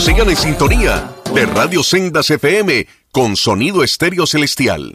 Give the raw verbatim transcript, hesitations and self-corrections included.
Sigan en sintonía de Radio Sendas F M con sonido estéreo celestial.